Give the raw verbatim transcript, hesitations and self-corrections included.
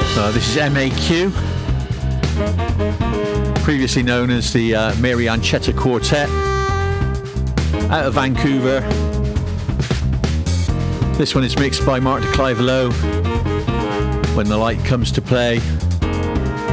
Uh, this is M A Q, previously known as the uh, Mary Anchetta Quartet, out of Vancouver. This one is mixed by Mark de Clivelo, When the Light Comes to Play.